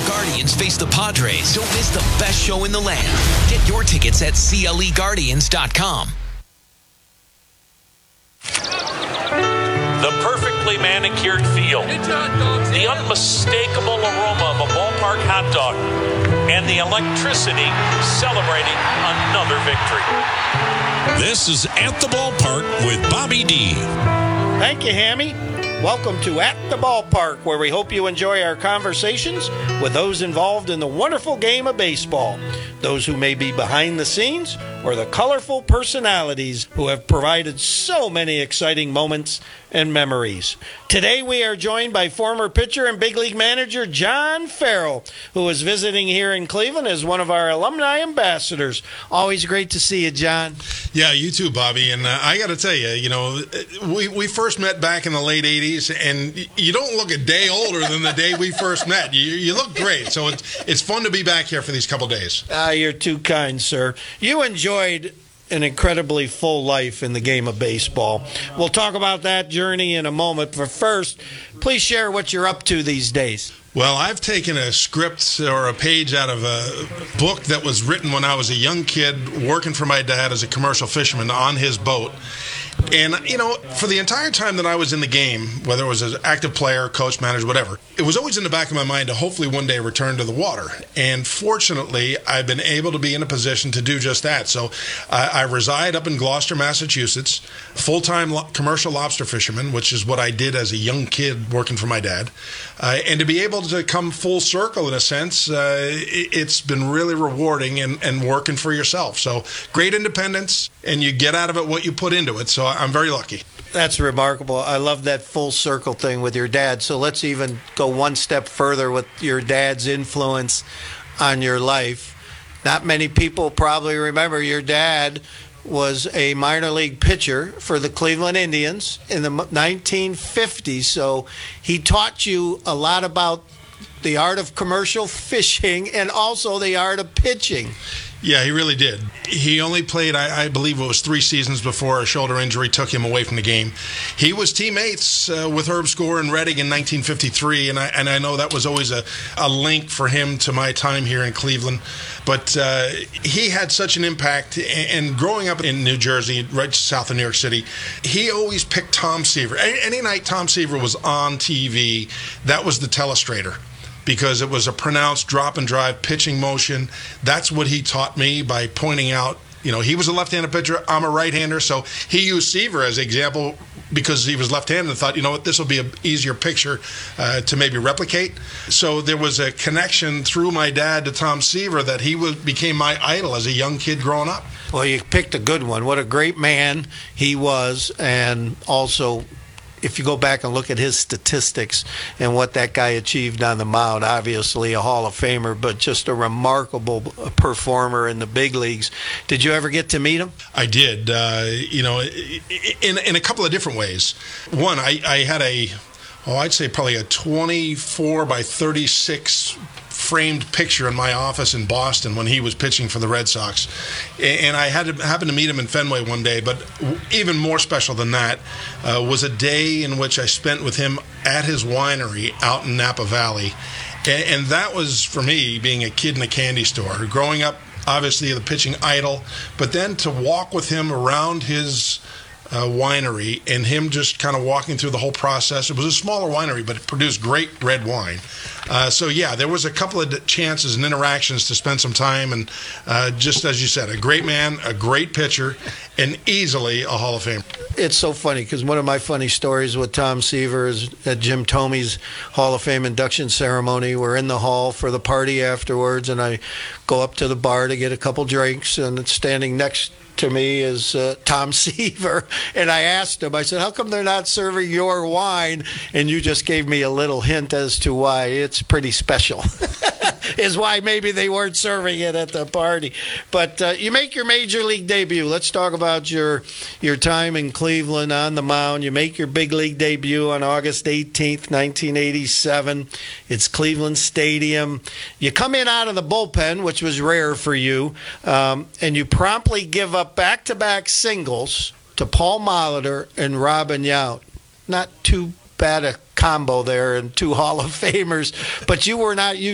Guardians face the Padres. Don't miss the best show in the land. Get your tickets at CLEGuardians.com. The perfectly manicured field, the unmistakable aroma of a ballpark hot dog, and the electricity celebrating another victory. This is At the Ballpark with Bobby D. Thank you, Hammy. Welcome to At the Ballpark, where we hope you enjoy our conversations with those involved in the wonderful game of baseball, those who may be behind the scenes, or the colorful personalities who have provided so many exciting moments and memories. Today we are joined by former pitcher and big league manager John Farrell, who is visiting here in Cleveland as one of our alumni ambassadors. Always great to see you, John. Yeah, you too, Bobby. And I got to tell you, we first met back in the late 80s, and you don't look a day older than the day we first met. You look great. So it's fun to be back here for these couple days. You're too kind, sir. You enjoyed an incredibly full life in the game of baseball. We'll talk about that journey in a moment, but first, please share what you're up to these days. Well, I've taken a script or a page out of a book that was written when I was a young kid working for my dad as a commercial fisherman on his boat. And, for the entire time that I was in the game, whether it was an active player, coach, manager, whatever, it was always in the back of my mind to hopefully one day return to the water. And fortunately, I've been able to be in a position to do just that. So I reside up in Gloucester, Massachusetts, full-time commercial lobster fisherman, which is what I did as a young kid working for my dad. And to be able to come full circle, in a sense, it's been really rewarding and working for yourself. So great independence, and you get out of it what you put into it. So I'm very lucky. That's remarkable. I love that full circle thing with your dad. So let's even go one step further with your dad's influence on your life. Not many people probably remember your dad was a minor league pitcher for the Cleveland Indians in the 1950s. So he taught you a lot about the art of commercial fishing and also the art of pitching. Yeah, he really did. He only played, I believe it was 3 seasons before a shoulder injury took him away from the game. He was teammates with Herb Score and Redding in 1953, and I know that was always a link for him to my time here in Cleveland. But he had such an impact, and growing up in New Jersey, right south of New York City, he always picked Tom Seaver. Any night Tom Seaver was on TV, that was the telestrator, because it was a pronounced drop and drive pitching motion. That's what he taught me by pointing out, he was a left-handed pitcher, I'm a right-hander, so he used Seaver as an example because he was left-handed and thought, this will be an easier picture to maybe replicate. So there was a connection through my dad to Tom Seaver that he became my idol as a young kid growing up. Well, you picked a good one. What a great man he was, and also, if you go back and look at his statistics and what that guy achieved on the mound, obviously a Hall of Famer, but just a remarkable performer in the big leagues. Did you ever get to meet him? I did, in a couple of different ways. One, I had I'd say probably a 24 by 36 framed picture in my office in Boston when he was pitching for the Red Sox. And I happened to meet him in Fenway one day, but even more special than that was a day in which I spent with him at his winery out in Napa Valley. And that was, for me, being a kid in a candy store. Growing up, obviously, the pitching idol, but then to walk with him around his winery and him just kind of walking through the whole process. It was a smaller winery, but it produced great red wine. So, yeah, there was a couple of chances and interactions to spend some time. And just as you said, a great man, a great pitcher, and easily a Hall of Famer. It's so funny because one of my funny stories with Tom Seaver is at Jim Thomey's Hall of Fame induction ceremony. We're in the hall for the party afterwards, and I go up to the bar to get a couple drinks, and it's standing next to me is Tom Seaver. And I asked him, I said, how come they're not serving your wine? And you just gave me a little hint as to why. It's pretty special. Is why maybe they weren't serving it at the party. But you make your major league debut. Let's talk about your time in Cleveland on the mound. You make your big league debut on August 18th, 1987. It's Cleveland Stadium. You come in out of the bullpen, which was rare for you, and you promptly give up back-to-back singles to Paul Molitor and Robin Yount. Not too bad a combo there and two Hall of Famers, but you were not